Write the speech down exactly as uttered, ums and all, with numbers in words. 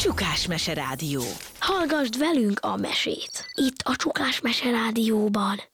Csukás Mese Rádió. Hallgasd velünk a mesét. Itt a Csukás Mese Rádióban.